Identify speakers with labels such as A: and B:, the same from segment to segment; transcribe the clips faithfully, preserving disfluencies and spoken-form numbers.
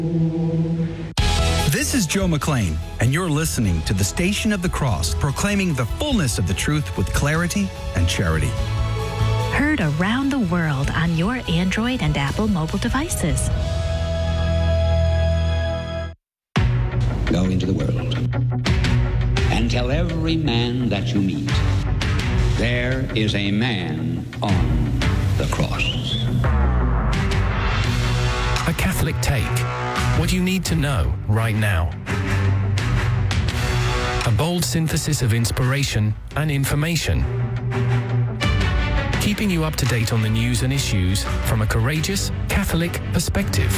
A: This is Joe McClain, and you're listening to the Station of the Cross, proclaiming the fullness of the truth with clarity and charity.
B: Heard around the world on your Android and Apple mobile devices.
C: Go into the world and tell every man that you meet, there is a man on the cross.
D: A Catholic Take. What you need to know right now. A bold synthesis of inspiration and information. Keeping you up to date on the news and issues from a courageous Catholic perspective.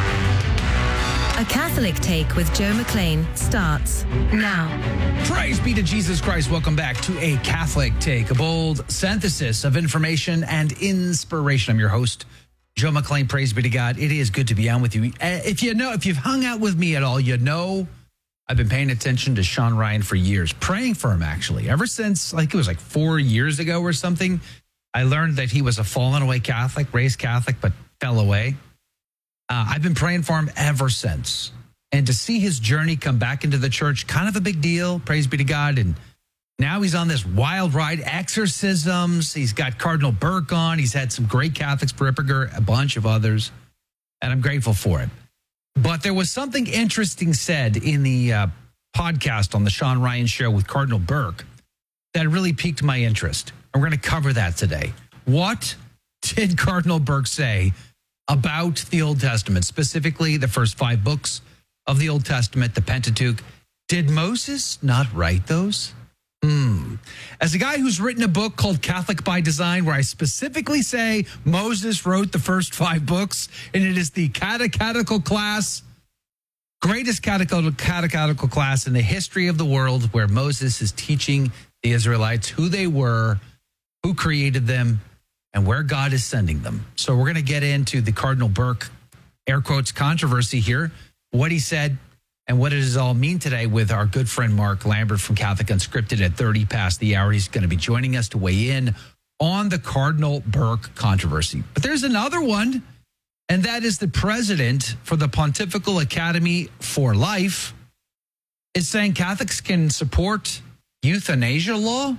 E: A Catholic Take with Joe McClain starts now.
F: Praise be to Jesus Christ. Welcome back to A Catholic Take, a bold synthesis of information and inspiration. I'm your host, Joe McClain. Praise be to God. It is good to be on with you. If you know, if you've hung out with me at all, you know I've been paying attention to Sean Ryan for years, praying for him, actually. Ever since, like, it was like four years ago or something, I learned that he was a fallen away Catholic, raised Catholic, but fell away. Uh, I've been praying for him ever since. And to see his journey come back into the church, kind of a big deal. Praise be to God. And now he's on this wild ride, exorcisms. He's got Cardinal Burke on. He's had some great Catholics, Ripperger, a bunch of others. And I'm grateful for it. But there was something interesting said in the uh, podcast on the Sean Ryan Show with Cardinal Burke that really piqued my interest. And we're going to cover that today. What did Cardinal Burke say about the Old Testament, specifically the first five books of the Old Testament, the Pentateuch? Did Moses not write those? Hmm. As a guy who's written a book called Catholic by Design, where I specifically say Moses wrote the first five books, and it is the catechetical class, greatest catechetical, catechetical class in the history of the world, where Moses is teaching the Israelites who they were, who created them, and where God is sending them. So we're going to get into the Cardinal Burke, air quotes, controversy here, what he said, and what it does all mean today with our good friend Mark Lambert from Catholic Unscripted at thirty past the hour. He's going to be joining us to weigh in on the Cardinal Burke controversy. But there's another one, and that is the president for the Pontifical Academy for Life is saying Catholics can support euthanasia law?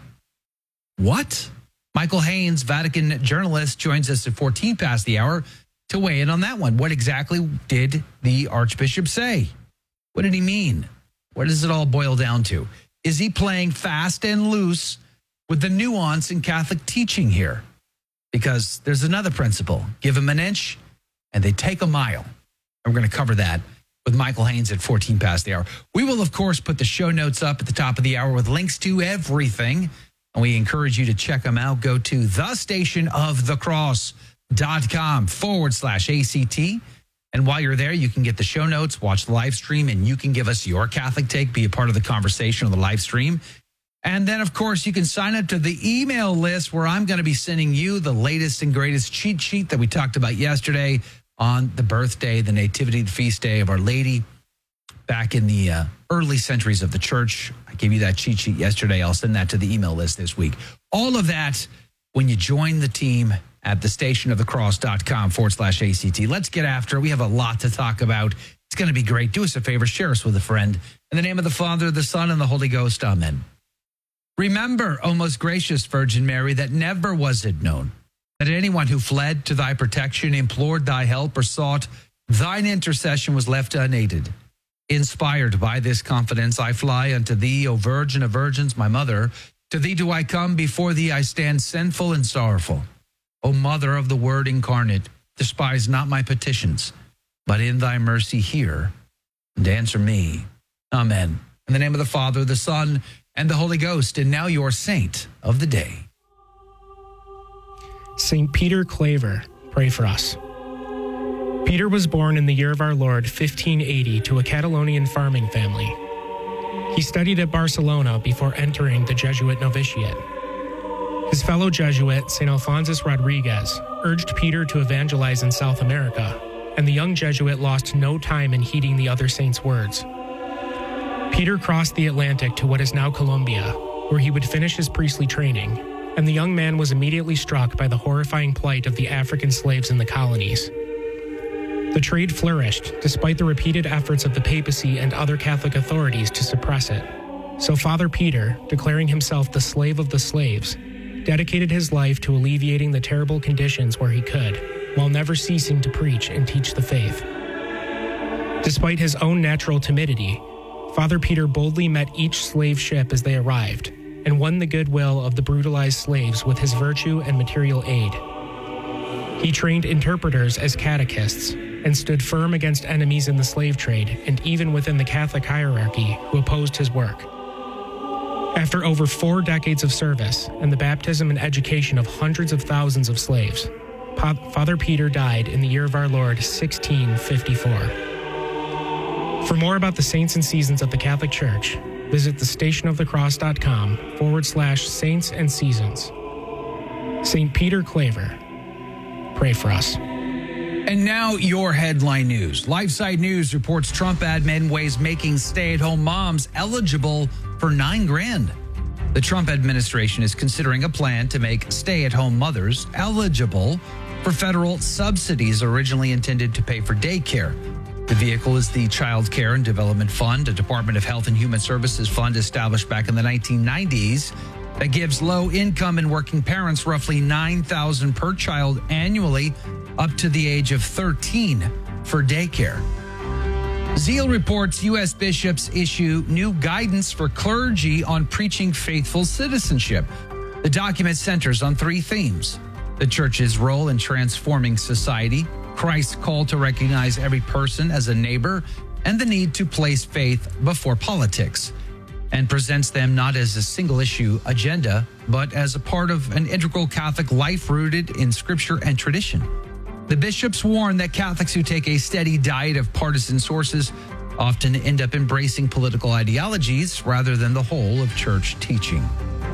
F: What? Michael Haynes, Vatican journalist, joins us at fourteen past the hour to weigh in on that one. What exactly did the Archbishop say? What did he mean? What does it all boil down to? Is he playing fast and loose with the nuance in Catholic teaching here? Because there's another principle. Give them an inch and they take a mile. And we're going to cover that with Michael Haynes at fourteen past the hour. We will, of course, put the show notes up at the top of the hour with links to everything. And we encourage you to check them out. Go to the station of the cross dot com forward slash ACT. And while you're there, you can get the show notes, watch the live stream, and you can give us your Catholic take, be a part of the conversation on the live stream. And then, of course, you can sign up to the email list where I'm going to be sending you the latest and greatest cheat sheet that we talked about yesterday on the birthday, the nativity, the feast day of Our Lady back in the uh, early centuries of the church. I gave you that cheat sheet yesterday. I'll send that to the email list this week. All of that when you join the team at the station of the cross dot com forward slash ACT. Let's get after it. We have a lot to talk about. It's going to be great. Do us a favor. Share us with a friend. In the name of the Father, the Son, and the Holy Ghost. Amen. Remember, O most gracious Virgin Mary, that never was it known that anyone who fled to thy protection, implored thy help, or sought thine intercession was left unaided. Inspired by this confidence, I fly unto thee, O Virgin of Virgins, my mother. To thee do I come, before thee I stand sinful and sorrowful. O Mother of the Word incarnate, despise not my petitions, but in thy mercy hear and answer me. Amen. In the name of the Father, the Son, and the Holy Ghost, and now your saint of the day.
G: Saint Peter Claver, pray for us. Peter was born in the year of our Lord, fifteen eighty, to a Catalonian farming family. He studied at Barcelona before entering the Jesuit novitiate. His fellow Jesuit, Saint Alphonsus Rodriguez, urged Peter to evangelize in South America, and the young Jesuit lost no time in heeding the other saint's words. Peter crossed the Atlantic to what is now Colombia, where he would finish his priestly training, and the young man was immediately struck by the horrifying plight of the African slaves in the colonies. The trade flourished despite the repeated efforts of the papacy and other Catholic authorities to suppress it. So Father Peter, declaring himself the slave of the slaves, dedicated his life to alleviating the terrible conditions where he could, while never ceasing to preach and teach the faith. Despite his own natural timidity, Father Peter boldly met each slave ship as they arrived, and won the goodwill of the brutalized slaves with his virtue and material aid. He trained interpreters as catechists, and stood firm against enemies in the slave trade and even within the Catholic hierarchy who opposed his work. After over four decades of service and the baptism and education of hundreds of thousands of slaves, Father Peter died in the year of our Lord, sixteen fifty-four. For more about the saints and seasons of the Catholic Church, visit thestationofthecross.com forward slash saints and seasons. Saint Peter Claver, pray for us.
F: And now your headline news. LifeSite News reports Trump admin weighs making stay-at-home moms eligible for nine grand. The Trump administration is considering a plan to make stay-at-home mothers eligible for federal subsidies originally intended to pay for daycare. The vehicle is the Child Care and Development Fund, a Department of Health and Human Services fund established back in the nineteen nineties that gives low-income and working parents roughly nine thousand dollars per child annually up to the age of thirteen for daycare. Zeal reports U S bishops issue new guidance for clergy on preaching faithful citizenship. The document centers on three themes: the church's role in transforming society, Christ's call to recognize every person as a neighbor, and the need to place faith before politics, and presents them not as a single issue agenda, but as a part of an integral Catholic life rooted in scripture and tradition. The bishops warn that Catholics who take a steady diet of partisan sources often end up embracing political ideologies rather than the whole of church teaching.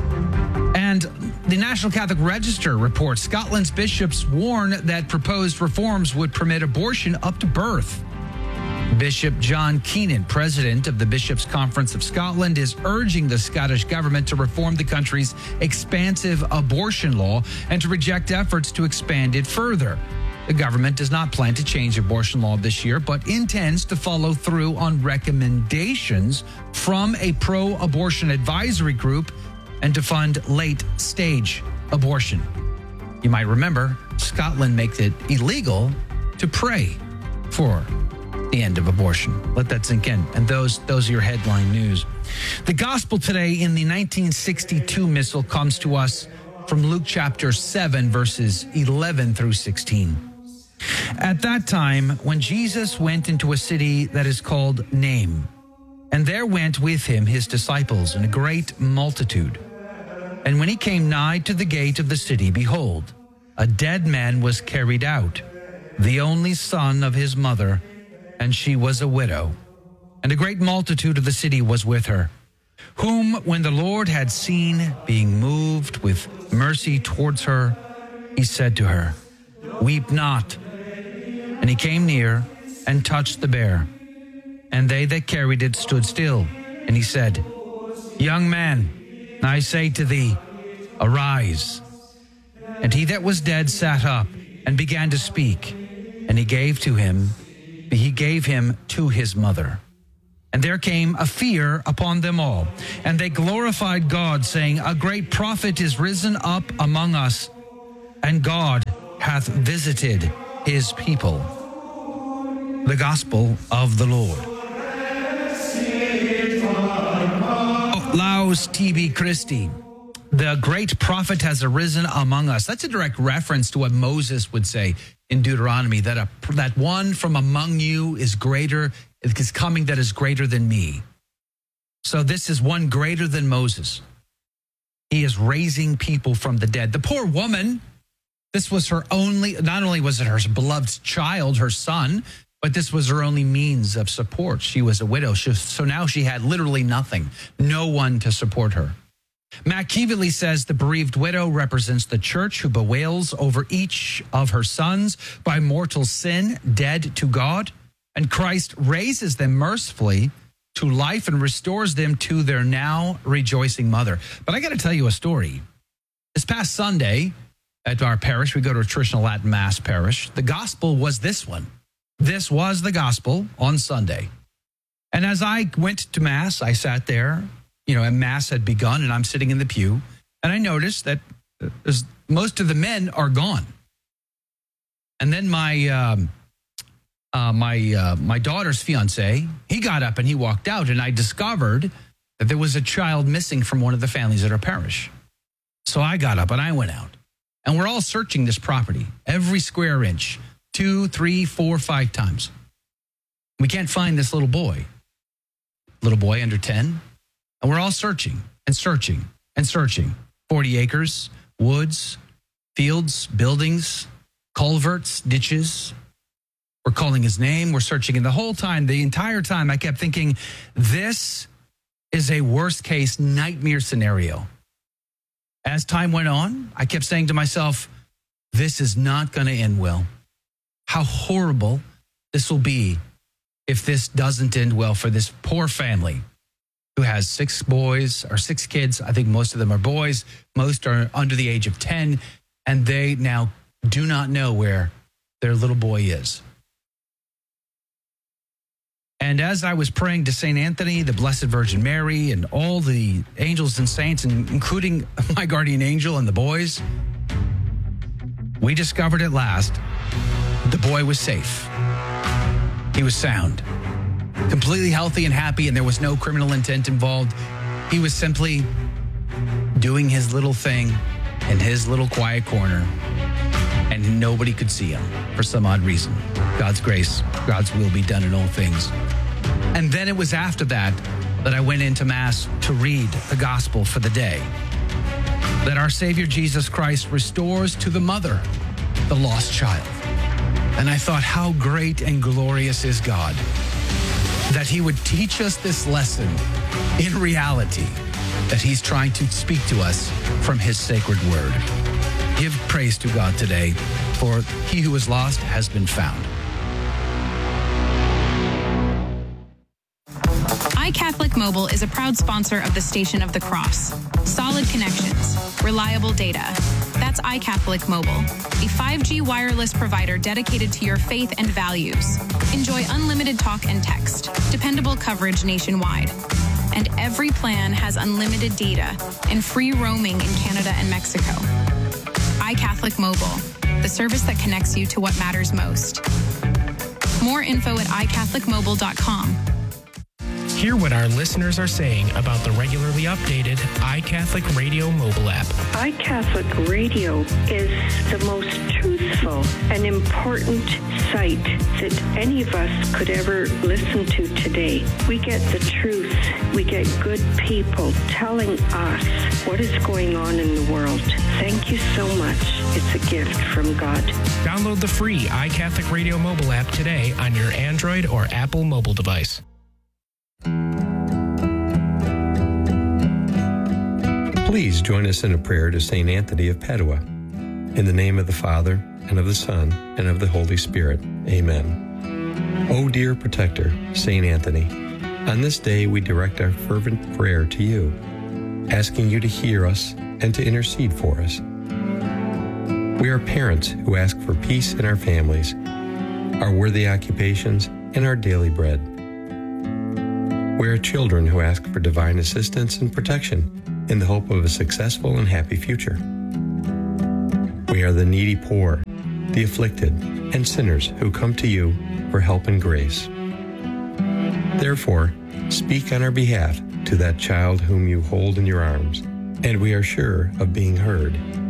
F: And the National Catholic Register reports Scotland's bishops warn that proposed reforms would permit abortion up to birth. Bishop John Keenan, president of the Bishops' Conference of Scotland, is urging the Scottish government to reform the country's expansive abortion law and to reject efforts to expand it further. The government does not plan to change abortion law this year, but intends to follow through on recommendations from a pro-abortion advisory group and to fund late-stage abortion. You might remember, Scotland makes it illegal to pray for the end of abortion. Let that sink in. And those, those are your headline news. The gospel today in the nineteen sixty-two missal comes to us from Luke chapter seven, verses eleven through sixteen. At that time, when Jesus went into a city that is called Nain, and there went with him his disciples and a great multitude. And when he came nigh to the gate of the city, behold, a dead man was carried out, the only son of his mother, and she was a widow. And a great multitude of the city was with her, whom when the Lord had seen, being moved with mercy towards her, he said to her, Weep not. And he came near and touched the bier. And they that carried it stood still. And he said, Young man, I say to thee, arise. And he that was dead sat up and began to speak. And he gave to him, he gave him to his mother. And there came a fear upon them all. And they glorified God, saying, A great prophet is risen up among us, and God hath visited his people. The gospel of the Lord. Oh, Laus tibi Christi. The great prophet has arisen among us. That's a direct reference to what Moses would say in Deuteronomy, that a, that one from among you is greater, is coming that is greater than me. So this is one greater than Moses. He is raising people from the dead. The poor woman, this was her only, not only was it her beloved child, her son, but this was her only means of support. She was a widow. She, so now she had literally nothing, no one to support her. Matt Keeveley says the bereaved widow represents the church who bewails over each of her sons by mortal sin, dead to God, and Christ raises them mercifully to life and restores them to their now rejoicing mother. But I got to tell you a story. This past Sunday at our parish, we go to a traditional Latin Mass parish. The gospel was this one. this was the gospel on Sunday. And as I went to Mass, I sat there, you know, and Mass had begun, and I'm sitting in the pew, and I noticed that most of the men are gone. And then my um, uh, my uh, my daughter's fiance, he got up and he walked out, and I discovered that there was a child missing from one of the families at our parish. So I got up and I went out, and we're all searching this property, every square inch, two, three, four, five times. We can't find this little boy, little boy under ten, and we're all searching and searching and searching. forty acres, woods, fields, buildings, culverts, ditches. We're calling his name. We're searching. And the whole time, the entire time, I kept thinking, this is a worst case nightmare scenario. As time went on, I kept saying to myself, this is not going to end well. How horrible this will be if this doesn't end well for this poor family who has six boys or six kids. I think most of them are boys. Most are under the age of ten, and they now do not know where their little boy is. And as I was praying to Saint Anthony, the Blessed Virgin Mary, and all the angels and saints, and including my guardian angel and the boys, we discovered at last the boy was safe. He was sound, completely healthy and happy, and there was no criminal intent involved. He was simply doing his little thing in his little quiet corner, and nobody could see him for some odd reason. God's grace, God's will be done in all things. And then it was after that that I went into Mass to read the gospel for the day, that our Savior Jesus Christ restores to the mother the lost child. And I thought, how great and glorious is God, that he would teach us this lesson in reality, that he's trying to speak to us from his sacred word. Give praise to God today, for he who is lost has been found.
H: iCatholic Mobile is a proud sponsor of the Station of the Cross. Solid connections, reliable data. That's iCatholic Mobile, a five G wireless provider dedicated to your faith and values. Enjoy unlimited talk and text, dependable coverage nationwide. And every plan has unlimited data and free roaming in Canada and Mexico. iCatholic Mobile, the service that connects you to what matters most. More info at i catholic mobile dot com.
G: Hear what our listeners are saying about the regularly updated iCatholic Radio mobile app.
I: iCatholic Radio is the most truthful and important site that any of us could ever listen to today. We get the truth. We get good people telling us what is going on in the world. Thank you so much. It's a gift from God.
G: Download the free iCatholic Radio mobile app today on your Android or Apple mobile device.
J: Please join us in a prayer to Saint Anthony of Padua. In the name of the Father, and of the Son, and of the Holy Spirit. Amen. O dear protector, Saint Anthony, on this day we direct our fervent prayer to you, asking you to hear us and to intercede for us. We are parents who ask for peace in our families, our worthy occupations, and our daily bread. We are children who ask for divine assistance and protection in the hope of a successful and happy future. We are the needy poor, the afflicted, and sinners who come to you for help and grace. Therefore, speak on our behalf to that child whom you hold in your arms, and we are sure of being heard.